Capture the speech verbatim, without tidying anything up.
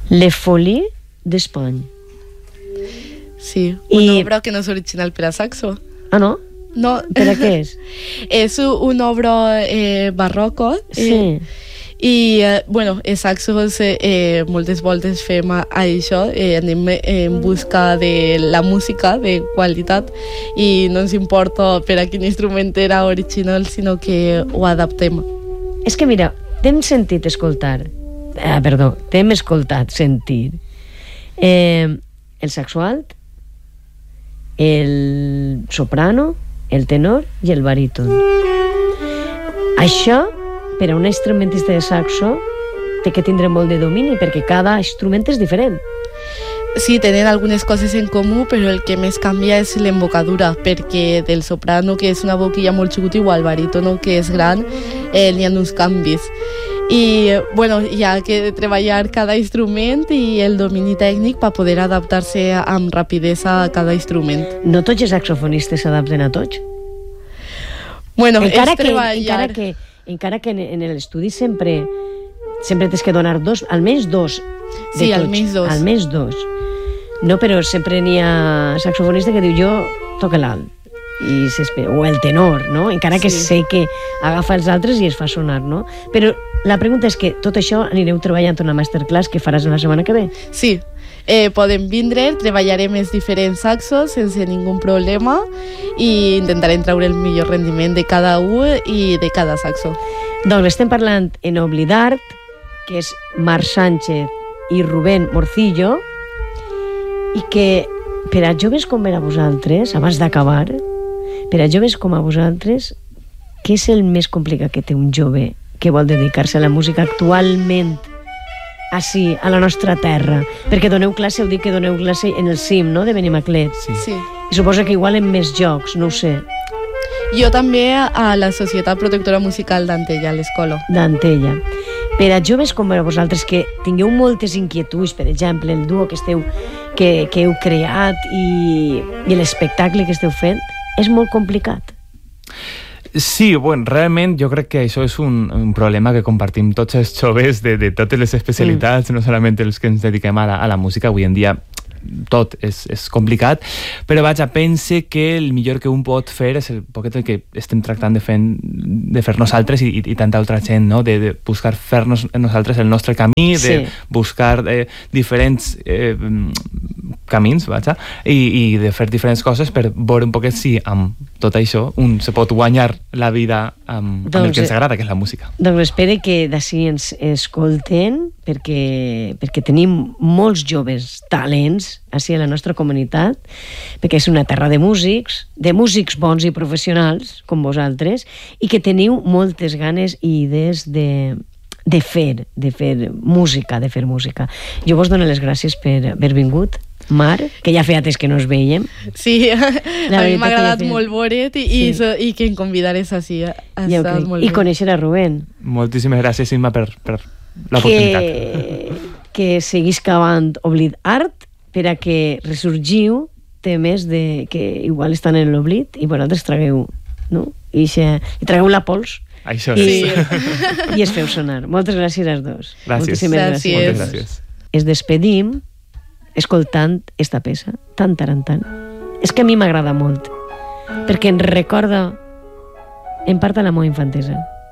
Le Folies d'Espanya. Sí, una I... obra que no és original per a saxo. Ah, no? No. Per a què és? És una obra eh, barroca. Eh, sí. I, eh, bueno, els saxos eh, moltes voltes fem a, a això, eh, anem en busca de la música de qualitat i no ens importa per a quin instrument era original, sinó que ho adaptem. És que mira, t'hem sentit escoltar, ah, perdó, t'hem escoltat sentir eh, el saxo alt, el soprano, el tenor i el baríton. Això, per a un instrumentista de saxo, té que tindre molt de domini, perquè cada instrument és diferent. Sí, tenen algunes coses en comú, però el que més canvia és l'embocadura, perquè del soprano, que és una boquilla molt xicuta, igual al barítono, que és gran, eh, n'hi ha uns canvis. I, bueno, hi ha que treballar cada instrument i el domini tècnic per poder adaptar-se amb rapidesa a cada instrument. No tots els saxofonistes s'adapten a tots? Bueno, encara és que, treballar... Encara que, encara que en l'estudi sempre sempre tens que donar dos, almenys dos de sí, tots. almenys dos. Almenys dos. No, però sempre n'hi ha saxofonista que diu jo toco l'alt i o el tenor, no? Encara que sí. sé que agafa els altres i es fa sonar, no? Però la pregunta és que tot això anireu treballant una masterclass que faràs la setmana que ve? Sí, eh, podem vindre, treballarem els diferents saxos sense ningú problema i intentarem treure el millor rendiment de cada un i de cada saxo. Doncs estem parlant en Oblidart, que és Marc Sánchez i Rubén Morcillo, i que per a joves com per a vosaltres, abans d'acabar, per a joves com a vosaltres, què és el més complicat que té un jove que vol dedicar-se a la música actualment així, a la nostra terra? Perquè doneu classe, heu dit que doneu classe en el C I M, no?, de Benimaclet. Sí. sí. I suposa que igual en més jocs, no ho sé. Jo també a la Societat Protectora Musical d'Antella, a l'escola. D'Antella. Per a joves com a vosaltres que tingueu moltes inquietuds, per exemple, el duo que, esteu, que, que heu creat i, i l'espectacle que esteu fent, és molt complicat. Sí, bueno, realment jo crec que això és un, un problema que compartim tots els joves de, de totes les especialitats, mm. no solament els que ens dediquem a la, a la música. Avui en dia tot és, és complicat, però vaja, pense que el millor que un pot fer és el poquet que estem tractant de fer, de fer nosaltres i, i tanta altra gent, no? de, de buscar fer-nos nosaltres el nostre camí, de sí. buscar eh, diferents eh, camins, vaja, i, i de fer diferents coses per veure un poquet si amb tot això un se pot guanyar la vida amb, doncs, amb el que ens agrada, que és la música. Doncs espero que d'ací ens escolten, perquè, perquè tenim molts joves talents així a la nostra comunitat, perquè és una terra de músics, de músics bons i professionals, com vosaltres, i que teniu moltes ganes i idees de, de fer, de fer música, de fer música. Jo vos dono les gràcies per haver vingut, Mar, que ja feia temps que no ens veiem. Sí, a mi m'ha agradat ja molt veure't i, sí. i, i que em convidares així. Ja I conèixer a Rubén. Moltíssimes gràcies, Imma, per, per l'oportunitat. Que, que seguís cavant Oblidart per a que ressorgiu temes de, que igual estan en l'oblit i vosaltres tragueu, no? I, xe, i tragueu la pols. Això és. I, i es feu sonar. Moltes gràcies als dos. Gràcies. Moltíssimes gràcies. Moltes gràcies. Es despedim escoltant esta peça, tan tarantant. És que a mi m'agrada molt, perquè em recorda en part a la meva infantesa.